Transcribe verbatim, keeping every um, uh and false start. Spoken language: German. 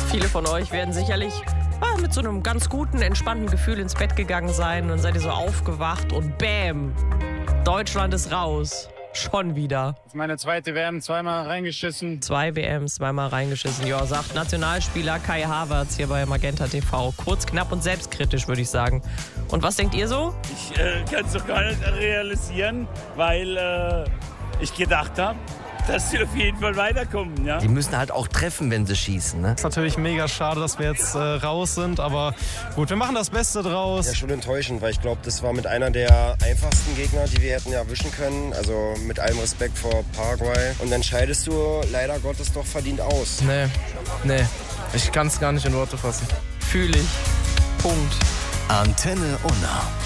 Viele von euch werden sicherlich ah, mit so einem ganz guten, entspannten Gefühl ins Bett gegangen sein. Dann seid ihr so aufgewacht und bäm, Deutschland ist raus. Schon wieder. Das ist meine zweite W M, zweimal reingeschissen. Zwei W Ms, zweimal reingeschissen. Ja, sagt Nationalspieler Kai Havertz hier bei Magenta T V. Kurz, knapp und selbstkritisch, würde ich sagen. Und was denkt ihr so? Ich äh, kann es doch gar nicht realisieren, weil äh, ich gedacht habe, dass sie auf jeden Fall weiterkommen. Ja? Die müssen halt auch treffen, wenn sie schießen. Ne? Ist natürlich mega schade, dass wir jetzt äh, raus sind, aber gut, wir machen das Beste draus. Ja, schon enttäuschend, weil ich glaube, das war mit einer der einfachsten Gegner, die wir hätten erwischen können. Also mit allem Respekt vor Paraguay. Und dann scheidest du leider Gottes doch verdient aus. Nee, nee, ich kann es gar nicht in Worte fassen. Fühl ich. Punkt. Antenne Unna.